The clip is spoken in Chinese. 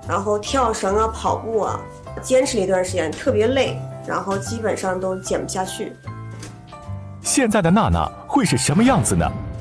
然后跳绳啊、跑步啊，坚持了一段时间，特别累，然后基本上都减不下去。 现在的娜娜会是什么样子呢？